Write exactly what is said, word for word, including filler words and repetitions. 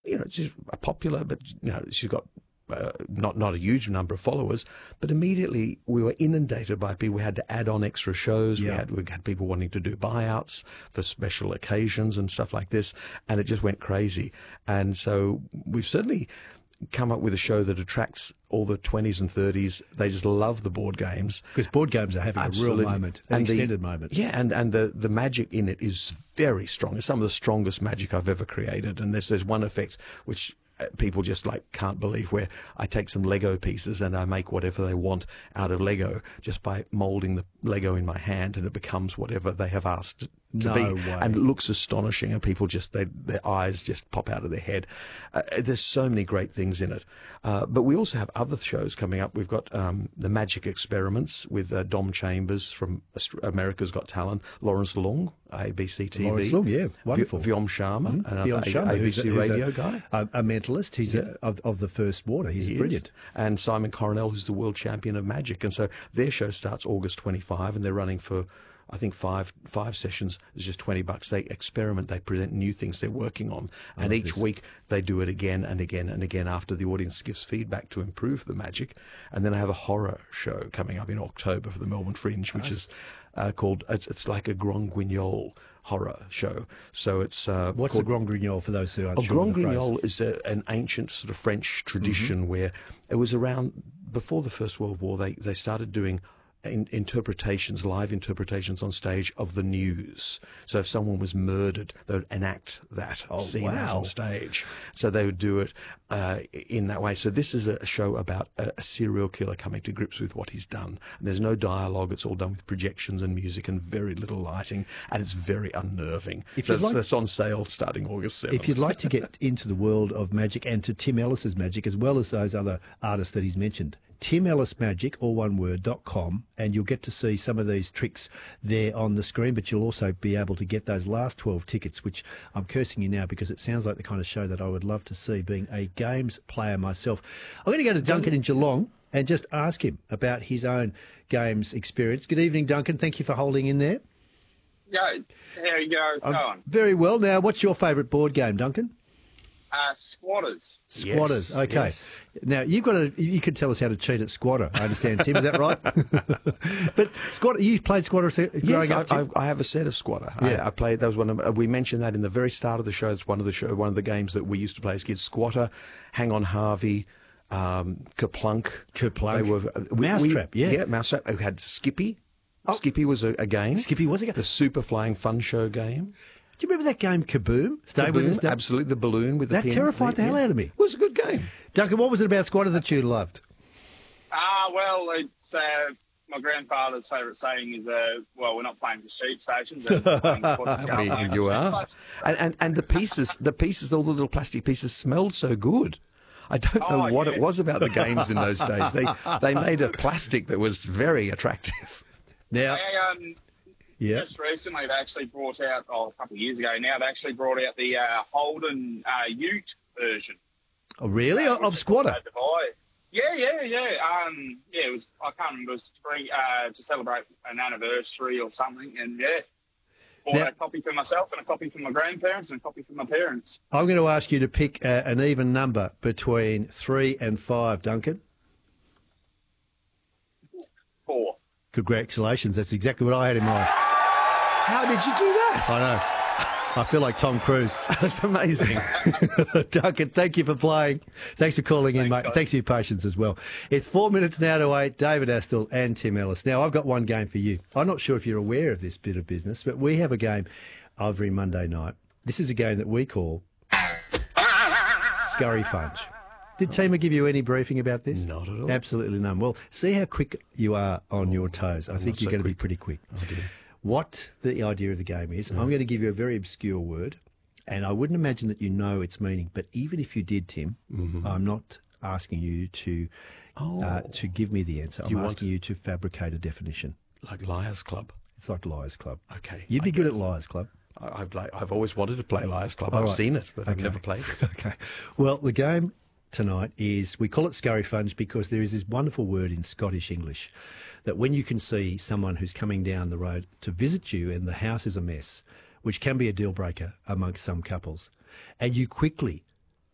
you know, she's popular, but you know, she's got uh, not not a huge number of followers. But immediately we were inundated by people. We had to add on extra shows. Yeah. We had we had people wanting to do buyouts for special occasions and stuff like this, and it just went crazy. And so we've certainly come up with a show that attracts all the twenties and thirties. They just love the board games. Because board games are having Absolutely. a real moment, an And the- extended moment. Yeah, and, and the, the magic in it is very strong. It's some of the strongest magic I've ever created. And there's, there's one effect which uh, people just like can't believe, where I take some Lego pieces and I make whatever they want out of Lego just by moulding the Lego in my hand, and it becomes whatever they have asked it to No be, way. and it looks astonishing, and people just they, their eyes just pop out of their head. Uh, there's so many great things in it, uh, but we also have other shows coming up. We've got um, the Magic Experiments with uh, Dom Chambers from Aust- America's Got Talent, Lawrence Long, A B C T V, Lawrence Long, yeah, wonderful. Vi- Vyom Sharma, Mm-hmm. another Vyom A- Sharma, A B who's C a- who's radio a, guy. A, a mentalist. He's a, of, of the first water. He's He is. brilliant. And Simon Coronel, who's the world champion of magic. And so their show starts August twenty-fifth, and they're running for, I think, five five sessions. It's just twenty bucks. They experiment. They present new things they're working on. And each this. week they do it again and again and again after the audience gives feedback to improve the magic. And then I have a horror show coming up in October for the Melbourne Fringe, which is uh, called, it's, it's like a Grand Guignol horror show. So it's uh, What's called, the Grand Guignol for those who aren't Oh, sure Grand of the phrase? Guignol is a, an ancient sort of French tradition where it was around before the First World War. They they started doing in, interpretations, live interpretations on stage of the news. So if someone was murdered, they would enact that Oh, scene out wow. on stage. So they would do it uh, in that way. So this is a show about a, a serial killer coming to grips with what he's done. And there's no dialogue. It's all done with projections and music and very little lighting, and it's very unnerving. If so you'd like- that's on sale starting August seventh. If you'd like to get into the world of magic and to Tim Ellis's magic, as well as those other artists that he's mentioned, Tim Ellis Magic, all one word, dot com, and you'll get to see some of these tricks there on the screen, but you'll also be able to get those last twelve tickets, which I'm cursing you now because it sounds like the kind of show that I would love to see, being a games player myself. I'm going to go to Duncan in Geelong and just ask him about his own games experience. Good evening, Duncan. Thank you for holding in there. Yeah, how you guys Um, going? Very well. Now, what's your favourite board game, Duncan? Uh, squatters. Squatters. Yes, Okay. yes. Now you've got to. You can tell us how to cheat at squatter. I understand, Tim. Is that right? But squatter. You played squatter growing Yes, I, up. Tim? I, I have a set of Squatter. Yeah. I, I played. That was one of. We mentioned that in the very start of the show. It's one of the show. One of the games that we used to play as kids. Squatter, Hang on Harvey, um, Kerplunk. Kerplunk. They were uh, we- Mousetrap, we- yeah. yeah, Mousetrap. We had Skippy. Skippy was a, a game. Skippy was a game. The Super Flying Fun Show game. Do you remember that game, Kaboom? Stay with Kaboom, us, Dun- absolutely. The balloon with the That pin. terrified the hell out of me. It was a good game. Duncan, what was it about squatter that you loved? Ah, well, it's uh, my grandfather's favourite saying is, uh, well, we're not playing for sheep stations. We're playing squatters I mean, going you for are. sheep And, and and the pieces, the pieces, all the little plastic pieces, smelled so good. I don't know Oh, what yeah. it was about the games in those days. They they made a plastic that was very attractive. Now, I, um, yeah. Just recently, they actually brought out, oh, a couple of years ago now, they actually brought out the uh, Holden uh, Ute version. Oh, really? Uh, Of which is squatter? also Dubai. Yeah, yeah, yeah. Um, yeah, it was. I can't remember. It was three uh, to celebrate an anniversary or something, and yeah, bought Now- a copy for myself and a copy for my grandparents and a copy for my parents. I'm going to ask you to pick uh, an even number between three and five, Duncan. Four. Congratulations. That's exactly what I had in mind. How did you do that? I know. I feel like Tom Cruise. That's amazing. Duncan, thank you for playing. Thanks for calling in, Thanks, mate. guys. Thanks for your patience as well. It's four minutes now to eight. David Astle and Tim Ellis. Now, I've got one game for you. I'm not sure if you're aware of this bit of business, but we have a game every Monday night. This is a game that we call Scurry Funge. Did Tima give you any briefing about this? Not at all. Absolutely none. Well, see how quick you are on your toes. I think not you're so going to be quick. pretty quick. Oh, dear. What the idea of the game is, I'm going to give you a very obscure word, and I wouldn't imagine that you know its meaning. But even if you did, Tim, I'm not asking you to uh, to give me the answer. I'm You want- asking you to fabricate a definition. Like Liars Club. It's like Liars Club. Okay. You'd be I good get at Liars Club. I- I've like I've always wanted to play Liars Club. All I've right. seen it, but I've Okay. never played it. Okay. Well, the game tonight is, we call it Scurry Funge because there is this wonderful word in Scottish English that when you can see someone who's coming down the road to visit you and the house is a mess, which can be a deal breaker amongst some couples, and you quickly